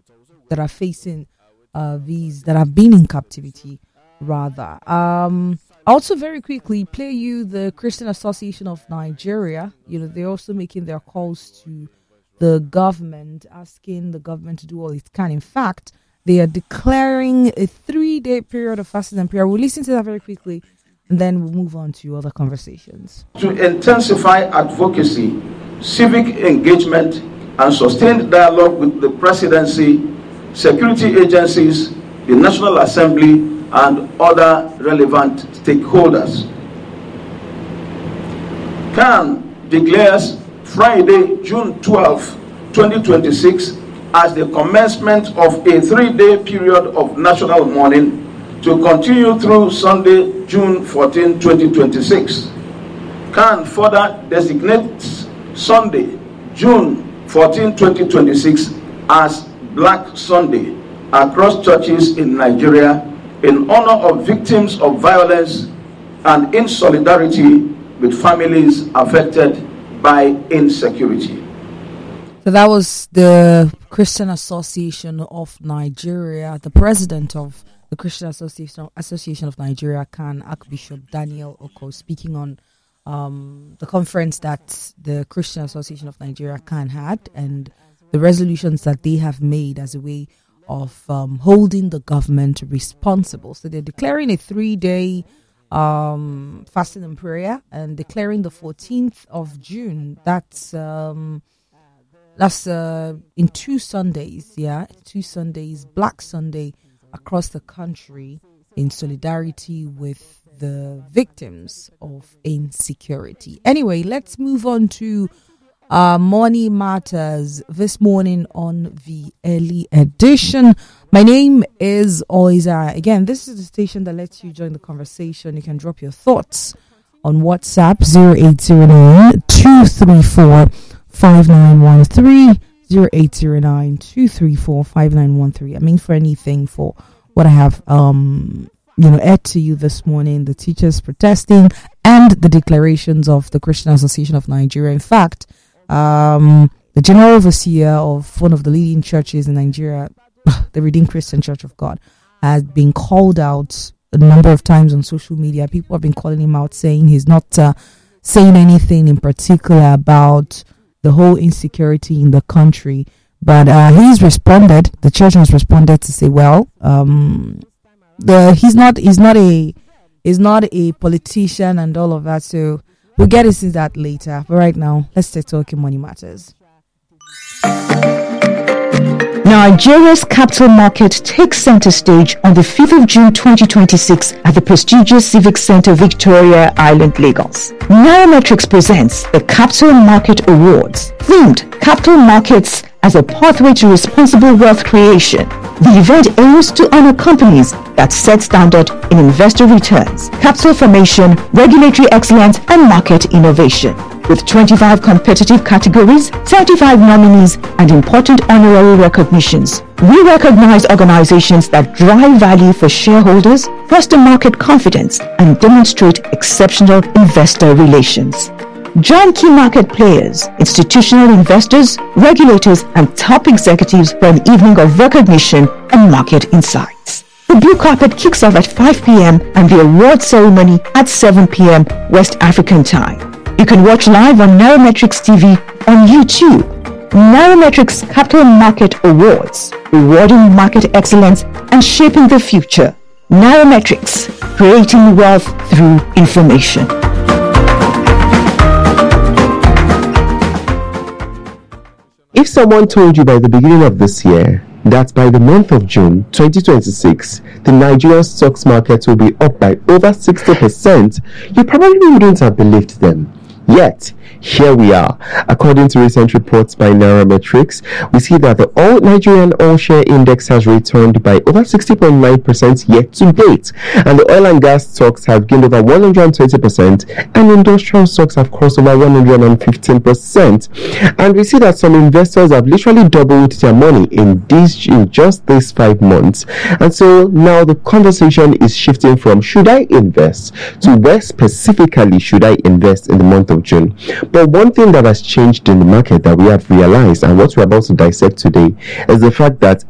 that are facing these that have been in captivity, rather. Also, very quickly, play you the Christian Association of Nigeria. They're also making their calls to the government, asking the government to do all it can. In fact, they are declaring a 3-day period of fasting and prayer. We'll listen to that very quickly, and then we'll move on to other conversations. To intensify advocacy, civic engagement, and sustained dialogue with the presidency, security agencies, the National Assembly, and other relevant stakeholders. CAN declares Friday, June 12, 2026 as the commencement of a 3-day period of national mourning to continue through Sunday, June 14, 2026. CAN further designates Sunday, June 14, 2026 as Black Sunday across churches in Nigeria in honor of victims of violence and in solidarity with families affected by insecurity. So that was the Christian Association of Nigeria, the president of the Christian Association of Nigeria, CAN, Archbishop Daniel Oko, speaking on the conference that the Christian Association of Nigeria, CAN, had, and the resolutions that they have made as a way of holding the government responsible. So they're declaring a 3-day fasting and prayer, and declaring the 14th of June. That's in 2 Sundays, 2 Sundays, Black Sunday across the country in solidarity with the victims of insecurity. Anyway, let's move on to Money Matters this morning on the early edition. My name is Oiza. Again, this is the station that lets you join the conversation. You can drop your thoughts on WhatsApp 0809 234 5913 0809 234 5913. I mean, for anything, for what I have aired to you this morning, the teachers protesting and the declarations of the Christian Association of Nigeria. In fact, the general overseer of one of the leading churches in Nigeria, the Redeemed Christian Church of God, has been called out a number of times on social media. People have been calling him out, saying he's not saying anything in particular about the whole insecurity in the country. But he's responded. The church has responded to say, well, he's not a politician and all of that. So we'll get into that later. But right now, let's start talking Money Matters. Nigeria's capital market takes center stage on the 5th of June 2026 at the prestigious Civic Center, Victoria Island, Lagos. Nairametrics presents the Capital Market Awards, themed Capital Markets as a pathway to responsible wealth creation. The event aims to honor companies that set standard in investor returns, capital formation, regulatory excellence, and market innovation. With 25 competitive categories, 35 nominees, and important honorary recognitions, we recognize organizations that drive value for shareholders, foster market confidence, and demonstrate exceptional investor relations. Join key market players, institutional investors, regulators, and top executives for an evening of recognition and market insights. The blue carpet kicks off at 5 p.m. and the award ceremony at 7 p.m. West African time. You can watch live on Nairametrics TV on YouTube. Nairametrics Capital Market Awards, rewarding market excellence and shaping the future. Nairametrics, creating wealth through information. If someone told you by the beginning of this year that by the month of June 2026, the Nigerian stocks market will be up by over 60%, you probably wouldn't have believed them. Yet, here we are. According to recent reports by Nairametrics, we see that the All Nigerian All Share Index has returned by over 60.9% year to date, and the oil and gas stocks have gained over 120%, and industrial stocks have crossed over 115%. And we see that some investors have literally doubled their money in just these 5 months. And so now the conversation is shifting from should I invest to where specifically should I invest in the month of June. But one thing that has changed in the market that we have realized, and what we're about to dissect today, is the fact that